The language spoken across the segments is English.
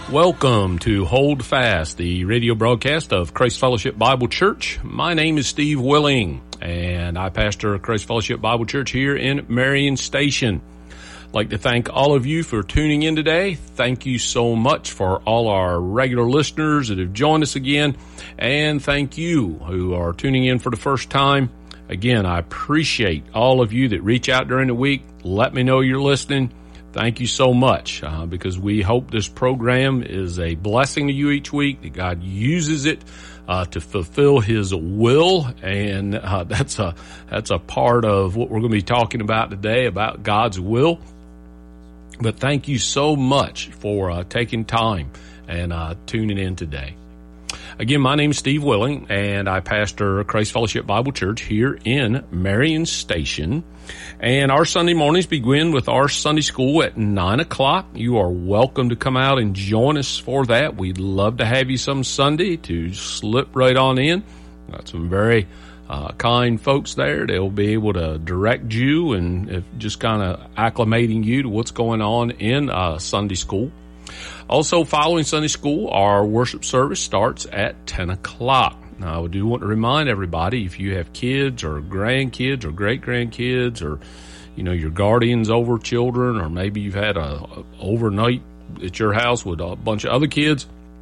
Welcome to Hold Fast, the radio broadcast of Christ Fellowship Bible Church. My name is Steve Willing, and I pastor Christ Fellowship Bible Church here in Marion Station. I'd like to thank all of you for tuning in today. Thank you so much for all our regular listeners that have joined us again, and thank you who are tuning in for the first time. Again, I appreciate all of you that reach out during the week. Let me know you're listening. Thank you so much, because we hope this program is a blessing to you each week, that God uses it to fulfill His will, and that's a part of what we're going to be talking about today, about God's will. But thank you so much for taking time and tuning in today. Again, my name is Steve Willing, and I pastor Christ Fellowship Bible Church here in Marion Station. And our Sunday mornings begin with our Sunday school at 9 o'clock. You are welcome to come out and join us for that. We'd love to have you some Sunday to slip right on in. Got some very kind folks there. They'll be able to direct you and just kind of acclimating you to what's going on in Sunday school. Also, following Sunday school, our worship service starts at 10 o'clock. Now, I do want to remind everybody, if you have kids or grandkids or great-grandkids or, your guardians over children, or maybe you've had a overnight at your house with a bunch of other kids,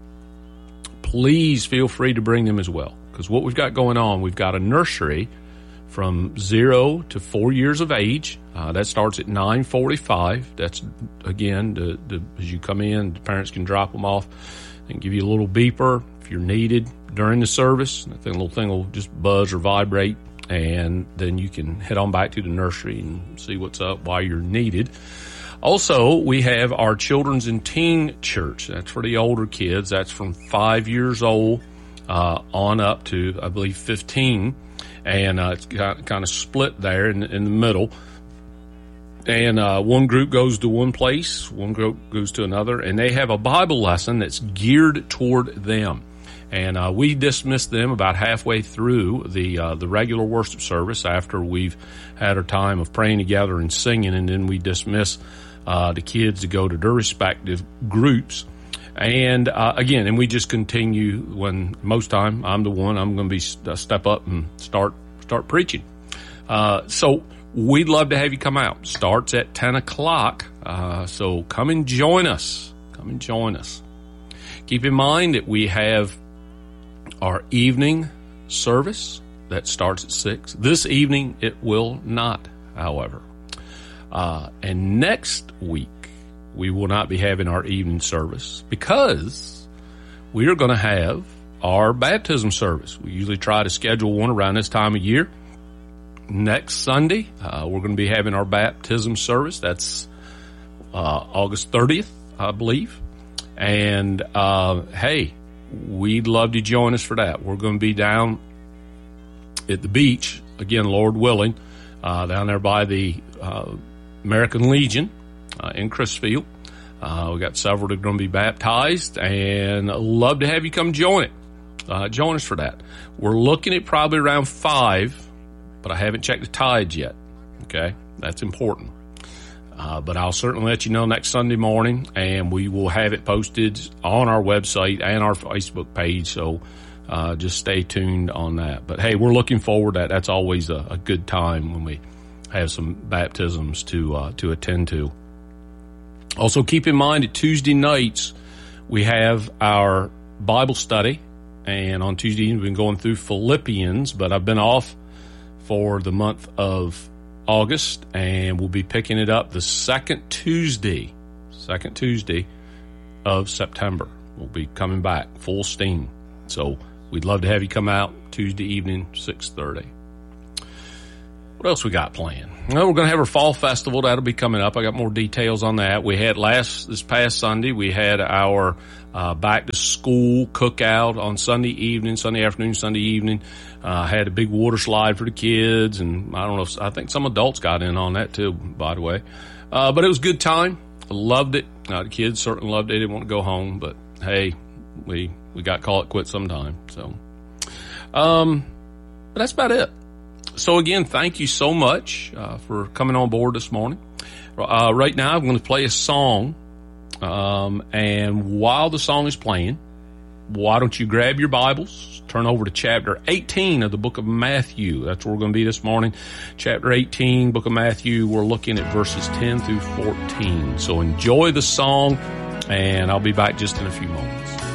please feel free to bring them as well. Because what we've got going on, we've got a nursery from 0 to 4 years of age. That starts at 9:45. That's, again, as you come in, the parents can drop them off and give you a little beeper if you're needed during the service. That little thing will just buzz or vibrate, and then you can head on back to the nursery and see what's up while you're needed. Also, we have our children's and teen church. That's for the older kids. That's from 5 years old on up to, I believe, 15. And it's kind of split there in the middle. And one group goes to one place, one group goes to another, and they have a Bible lesson that's geared toward them. And we dismiss them about halfway through the regular worship service after we've had our time of praying together and singing, and then we dismiss the kids to go to their respective groups. And again, and we just continue when most time I'm going to be step up and start preaching. So we'd love to have you come out. Starts at 10 o'clock. So come and join us. Come and join us. Keep in mind that we have our evening service that starts at 6. This evening it will not, however. And next week, we will not be having our evening service because we are going to have our baptism service. We usually try to schedule one around this time of year. Next Sunday, we're going to be having our baptism service. That's August 30th, I believe. And hey, we'd love to join us for that. We're going to be down at the beach, again, Lord willing, down there by the American Legion. In Crisfield. We got several that are going to be baptized, and I'd love to have you come join it. Join us for that. We're looking at probably around 5, but I haven't checked the tides yet. Okay, that's important. But I'll certainly let you know next Sunday morning, and we will have it posted on our website and our Facebook page. So just stay tuned on that. But hey, we're looking forward to that. That's always a good time when we have some baptisms to attend to. Also, keep in mind that Tuesday nights we have our Bible study, and on Tuesday we've been going through Philippians, but I've been off for the month of August, and we'll be picking it up the second Tuesday of September. We'll be coming back full steam. So we'd love to have you come out Tuesday evening, 6:30. What else we got planned? Well, we're going to have our fall festival. That'll be coming up. I got more details on that. We had this past Sunday, we had our back to school cookout on Sunday afternoon, Sunday evening. Had a big water slide for the kids, and I think some adults got in on that too, by the way. But it was a good time. I loved it. The kids certainly loved it. They didn't want to go home, but hey, we got call it quit sometime. So, but that's about it. So again, thank you so much for coming on board this morning. Right now, I'm going to play a song And while the song is playing, why don't you grab your Bibles, turn over to chapter 18 of the book of Matthew. That's where we're going to be this morning. Chapter 18, book of Matthew. We're looking at verses 10 through 14. So enjoy the song, and I'll be back just in a few moments.